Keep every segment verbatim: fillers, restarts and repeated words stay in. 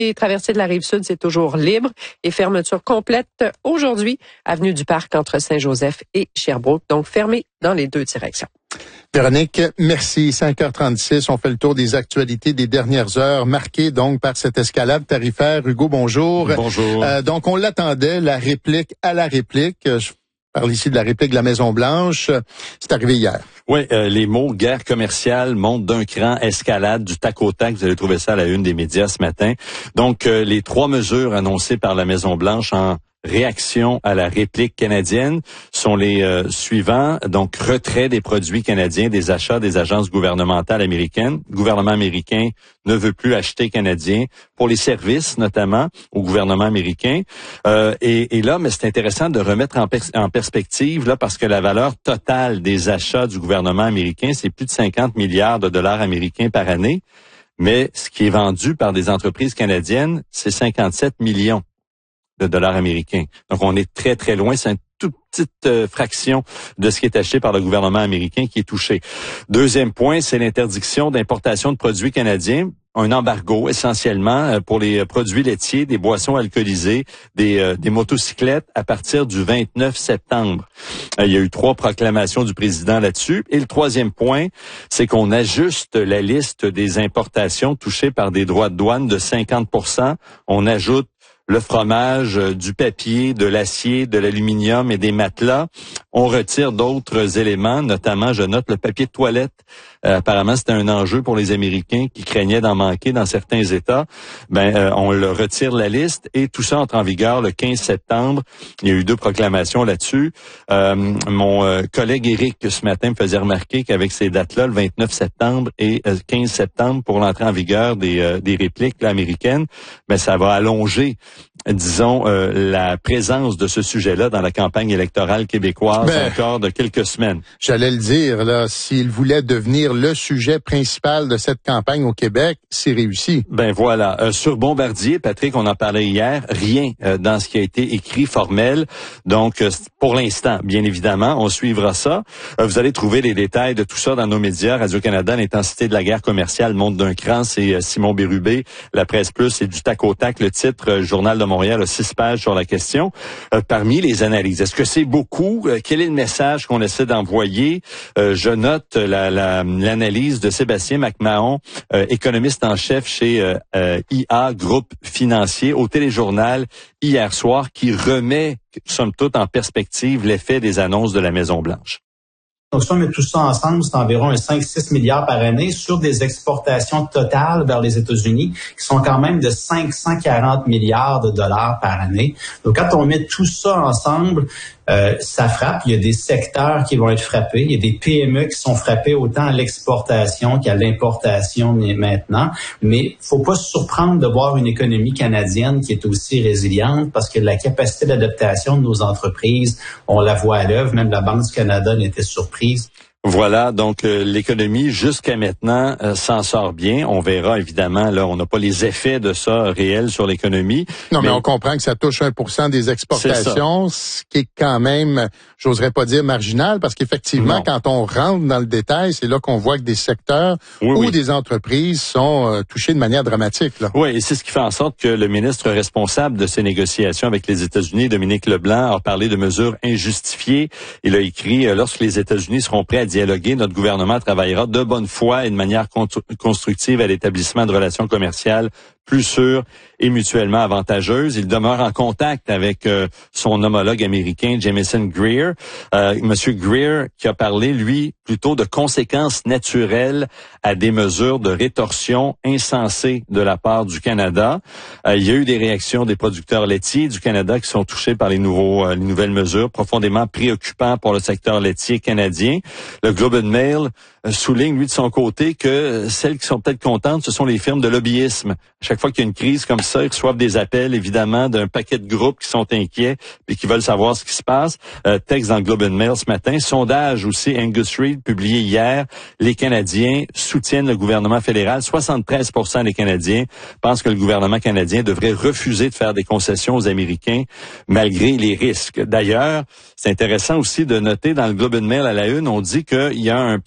et traversée de la Rive-Sud, c'est toujours libre. Et fermeture complète aujourd'hui, avenue du Parc entre Saint-Joseph et Sherbrooke. Donc, fermé dans les deux directions. Véronique, merci. cinq heures trente-six, on fait le tour des actualités des dernières heures, marquées donc par cette escalade tarifaire. Hugo, bonjour. Bonjour. Euh, donc, on l'attendait, la réplique à la réplique. Je parle ici de la réplique de la Maison-Blanche. C'est arrivé hier. Oui, euh, les mots guerre commerciale montent d'un cran, escalade, du tac au tac. Vous allez trouver ça à la une des médias ce matin. Donc, euh, les trois mesures annoncées par la Maison-Blanche en réaction à la réplique canadienne sont les euh, suivants. Donc, retrait des produits canadiens des achats des agences gouvernementales américaines. Le gouvernement américain ne veut plus acheter canadien pour les services, notamment, au gouvernement américain. Euh, et, et là, mais c'est intéressant de remettre en, pers- en perspective, là, parce que la valeur totale des achats du gouvernement américain, c'est plus de cinquante milliards de dollars américains par année. Mais ce qui est vendu par des entreprises canadiennes, c'est cinquante-sept millions de dollars américains. Donc, on est très, très loin. C'est une toute petite euh, fraction de ce qui est acheté par le gouvernement américain qui est touché. Deuxième point, c'est l'interdiction d'importation de produits canadiens. Un embargo, essentiellement, pour les produits laitiers, des boissons alcoolisées, des, euh, des motocyclettes à partir du vingt-neuf septembre. Euh, il y a eu trois proclamations du président là-dessus. Et le troisième point, c'est qu'on ajuste la liste des importations touchées par des droits de douane de cinquante pour cent. On ajoute le fromage, du papier, de l'acier, de l'aluminium et des matelas. On retire d'autres éléments, notamment, je note, le papier de toilette. Euh, apparemment, c'était un enjeu pour les Américains qui craignaient d'en manquer dans certains États. Ben, euh, on le retire de la liste et tout ça entre en vigueur le quinze septembre. Il y a eu deux proclamations là-dessus. Euh, mon euh, collègue Éric, ce matin, me faisait remarquer qu'avec ces dates-là, le vingt-neuf septembre et euh, quinze septembre, pour l'entrée en vigueur des, euh, des répliques là, américaines, ben, ça va allonger, disons, euh, la présence de ce sujet-là dans la campagne électorale québécoise ben, encore de quelques semaines. J'allais le dire, là, s'il voulait devenir le sujet principal de cette campagne au Québec, c'est réussi. Ben voilà. Euh, sur Bombardier, Patrick, on en parlait hier, rien euh, dans ce qui a été écrit formel. Donc, euh, pour l'instant, bien évidemment, on suivra ça. Euh, vous allez trouver les détails de tout ça dans nos médias. Radio-Canada, l'intensité de la guerre commerciale monte d'un cran. C'est euh, Simon Bérubé. La Presse Plus, c'est du tac au tac. Le titre, euh, Journal de Montréal, a six pages sur la question. Euh, parmi les analyses, est-ce que c'est beaucoup? Euh, quel est le message qu'on essaie d'envoyer? Euh, je note la, la, l'analyse de Sébastien McMahon, euh, économiste en chef chez euh, euh, I A, Groupe Financier, au Téléjournal hier soir, qui remet, somme toute, en perspective l'effet des annonces de la Maison-Blanche. Donc, si on met tout ça ensemble, c'est environ un cinq à six milliards par année sur des exportations totales vers les États-Unis qui sont quand même de cinq cent quarante milliards de dollars par année. Donc, quand on met tout ça ensemble, euh, ça frappe. Il y a des secteurs qui vont être frappés. Il y a des P M E qui sont frappés autant à l'exportation qu'à l'importation maintenant. Mais faut pas se surprendre de voir une économie canadienne qui est aussi résiliente parce que la capacité d'adaptation de nos entreprises, on la voit à l'œuvre. Même la Banque du Canada n'était surprise. Voilà, donc euh, l'économie jusqu'à maintenant euh, s'en sort bien. On verra évidemment, là, on n'a pas les effets de ça réels sur l'économie. Non, mais, mais on comprend que ça touche un pour cent des exportations, ce qui est quand même, j'oserais pas dire marginal, parce qu'effectivement, non. Quand on rentre dans le détail, c'est là qu'on voit que des secteurs oui, ou oui. des entreprises sont euh, touchés de manière dramatique. Là. Oui, et c'est ce qui fait en sorte que le ministre responsable de ces négociations avec les États-Unis, Dominique Leblanc, a parlé de mesures injustifiées. Il a écrit euh, « Lorsque les États-Unis seront prêts à dialoguer, notre gouvernement travaillera de bonne foi et de manière constructive à l'établissement de relations commerciales plus sûres et mutuellement avantageuses. » Il demeure en contact avec euh, son homologue américain, Jamieson Greer. Euh, Monsieur Greer qui a parlé, lui, plutôt de conséquences naturelles à des mesures de rétorsion insensées de la part du Canada. Euh, il y a eu des réactions des producteurs laitiers du Canada qui sont touchés par les, nouveaux, euh, les nouvelles mesures, profondément préoccupants pour le secteur laitier canadien. Le Globe and Mail euh, souligne, lui, de son côté, que celles qui sont peut-être contentes, ce sont les firmes de lobbyisme. À chaque fois qu'il y a une crise comme ça, ils reçoivent des appels, évidemment, d'un paquet de groupes qui sont inquiets et qui veulent savoir ce qui se passe. Euh, texte dans le Globe and Mail ce matin. Sondage aussi, Angus Reid, publié hier. Les Canadiens soutiennent le gouvernement fédéral. soixante-treize pour cent des Canadiens pensent que le gouvernement canadien devrait refuser de faire des concessions aux Américains malgré les risques. D'ailleurs, c'est intéressant aussi de noter dans le Globe and Mail à la une, on dit qu'il y a un, peut-être un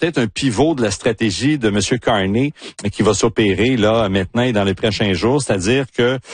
pivot de la stratégie de M. Carney qui va s'opérer là maintenant et dans les prochains jours, c'est-à-dire que